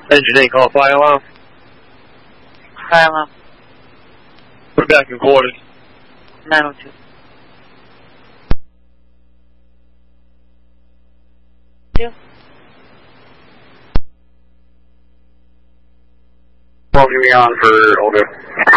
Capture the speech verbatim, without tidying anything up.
Engine eight, call fire alarm. Fire alarm. Put it back in quarters. nine oh two. Two. Well, give me on for Olga.